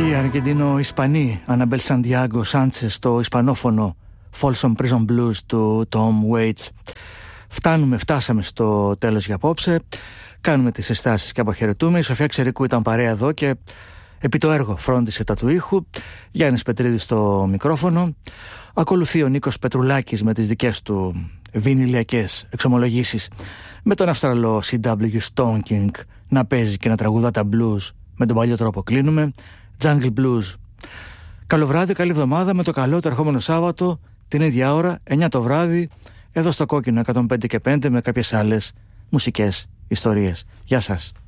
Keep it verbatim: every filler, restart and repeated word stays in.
Οι Αργεντινο-Ισπανοί Αναμπέλ Σαντιάγκο Σάντσες στο ισπανόφωνο Folsom Prison Blues του Tom Waits. Φτάνουμε, φτάσαμε στο τέλος για απόψε. Κάνουμε τις συστάσεις και αποχαιρετούμε. Η Σοφία Ξερικού ήταν παρέα εδώ και επί το έργο φρόντισε τα του ήχου. Γιάννης Πετρίδης στο μικρόφωνο. Ακολουθεί ο Νίκος Πετρουλάκης με τις δικές του βινιλιακές εξομολογήσεις, με τον Αυστραλό σι ντάμπλιου Stone King να παίζει και να τραγουδά τα blues. Με τον παλιό τρόπο κλείνουμε. Jungle Blues. Καλό βράδυ, καλή εβδομάδα, με το καλό το ερχόμενο Σάββατο την ίδια ώρα, εννιά το βράδυ, εδώ στο Κόκκινο εκατόν πέντε και πέντε, με κάποιες άλλες μουσικές ιστορίες. Γεια σας.